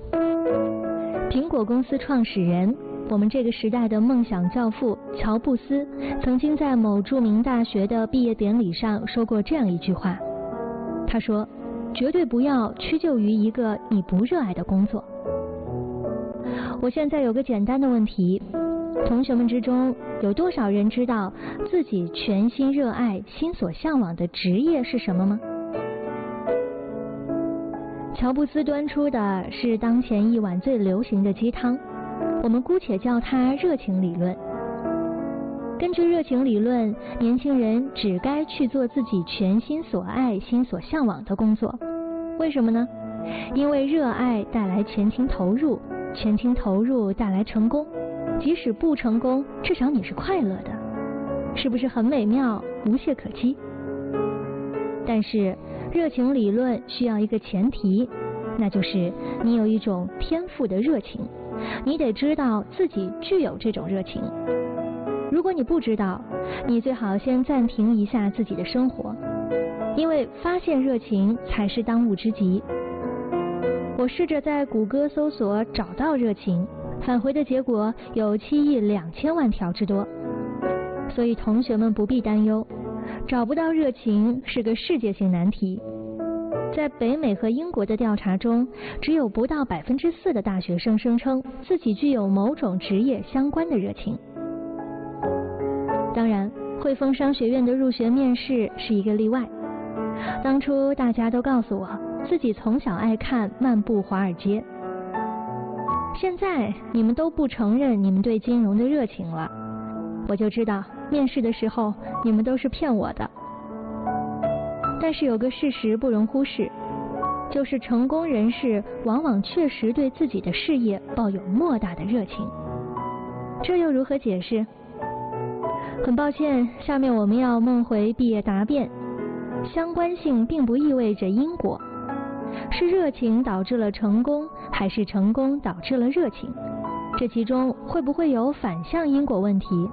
苹果公司创始人，我们这个时代的梦想教父乔布斯，曾经在某著名大学的毕业典礼上说过这样一句话，他说：绝对不要屈就于一个你不热爱的工作。我现在有个简单的问题，同学们之中有多少人知道自己全心热爱、心所向往的职业是什么吗？乔布斯端出的是当前一碗最流行的鸡汤，我们姑且叫它热情理论。根据热情理论，年轻人只该去做自己全心所爱、心所向往的工作。为什么呢？因为热爱带来全情投入，全情投入带来成功，即使不成功，至少你是快乐的，是不是很美妙，无懈可击？但是热情理论需要一个前提，那就是你有一种天赋的热情，你得知道自己具有这种热情。如果你不知道，你最好先暂停一下自己的生活，因为发现热情才是当务之急。我试着在谷歌搜索找到热情，返回的结果有7亿2千万条之多。所以同学们不必担忧，找不到热情是个世界性难题。在北美和英国的调查中，只有不到4%的大学生声称自己具有某种职业相关的热情。当然，汇丰商学院的入学面试是一个例外。当初大家都告诉我，自己从小爱看《漫步华尔街》。现在你们都不承认你们对金融的热情了，我就知道面试的时候你们都是骗我的。但是有个事实不容忽视，就是成功人士往往确实对自己的事业抱有莫大的热情。这又如何解释？很抱歉，下面我们要梦回毕业答辩。相关性并不意味着因果，是热情导致了成功，还是成功导致了热情？这其中会不会有反向因果问题？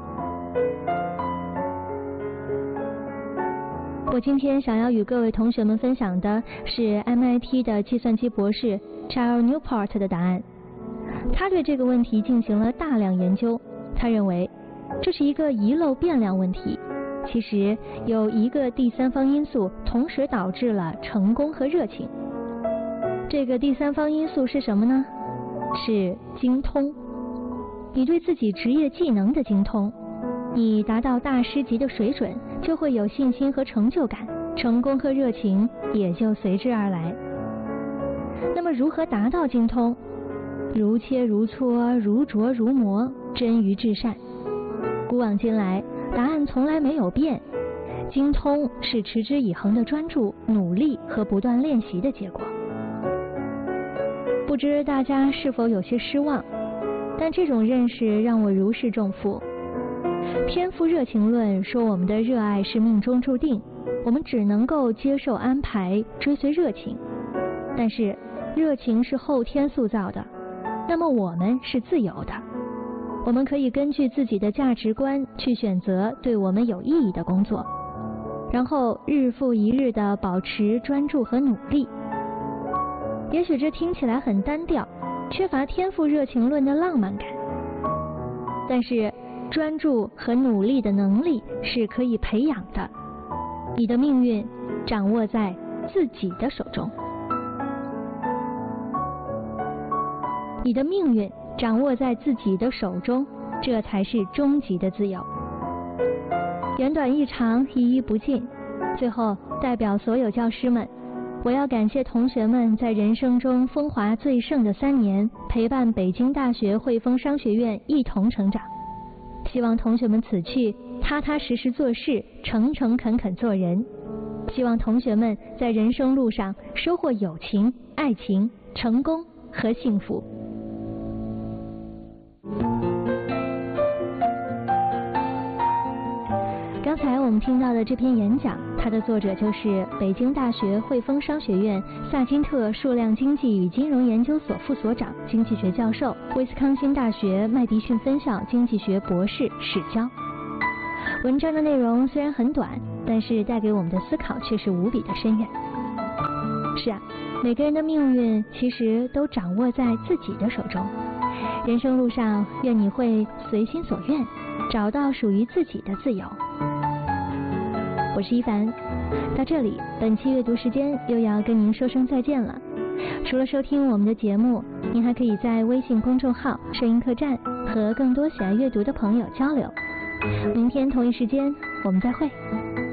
我今天想要与各位同学们分享的是 MIT 的计算机博士 Charles Newport 的答案。他对这个问题进行了大量研究，他认为这是一个遗漏变量问题。其实有一个第三方因素同时导致了成功和热情。这个第三方因素是什么呢？是精通。你对自己职业技能的精通，你达到大师级的水准，就会有信心和成就感，成功和热情也就随之而来。那么如何达到精通？如切如磋，如琢如磨，臻于至善。古往今来，答案从来没有变。精通是持之以恒的专注、努力和不断练习的结果。不知大家是否有些失望？但这种认识让我如释重负。天赋热情论说我们的热爱是命中注定，我们只能够接受安排，追随热情。但是热情是后天塑造的，那么我们是自由的。我们可以根据自己的价值观去选择对我们有意义的工作，然后日复一日地保持专注和努力。也许这听起来很单调，缺乏天赋热情论的浪漫感，但是专注和努力的能力是可以培养的。你的命运掌握在自己的手中。你的命运掌握在自己的手中，这才是终极的自由。言短意长，一一不尽。最后，代表所有教师们，我要感谢同学们在人生中风华最盛的3年，陪伴北京大学汇丰商学院一同成长。希望同学们此去踏踏实实做事，诚诚恳恳做人。希望同学们在人生路上收获友情、爱情、成功和幸福。刚才我们听到的这篇演讲，它的作者就是北京大学汇丰商学院萨金特数量经济与金融研究所副所长、经济学教授，威斯康星大学麦迪逊分校经济学博士史教。文章的内容虽然很短，但是带给我们的思考却是无比的深远。是啊， 每个人的命运其实都掌握在自己的手中。人生路上，愿你会随心所愿，找到属于自己的自由。我是一凡，到这里，本期阅读时间又要跟您说声再见了。除了收听我们的节目，您还可以在微信公众号“摄音客栈”和更多喜爱阅读的朋友交流。明天同一时间，我们再会。